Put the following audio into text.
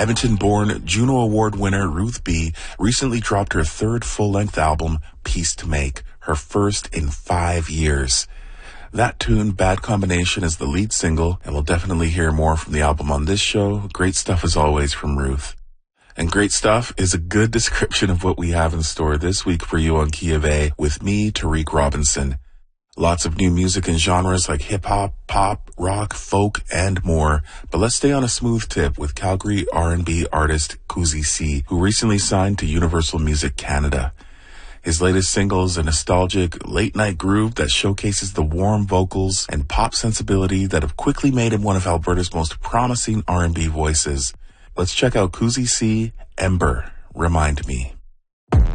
Edmonton-born Juno Award winner Ruth B. recently dropped her third full-length album, Peace to Make, her first in 5 years. That tune, Bad Combination, is the lead single, and we'll definitely hear more from the album on this show. Great stuff as always from Ruth. And great stuff is a good description of what we have in store this week for you on Key of A with me, Tariq Robinson. Lots of new music and genres like hip-hop, pop, rock, folk, and more. But let's stay on a smooth tip with Calgary R&B artist Kuzi C, who recently signed to Universal Music Canada. His latest single is a nostalgic, late-night groove that showcases the warm vocals and pop sensibility that have quickly made him one of Alberta's most promising R&B voices. Let's check out Kuzi C, Ember, Remind Me.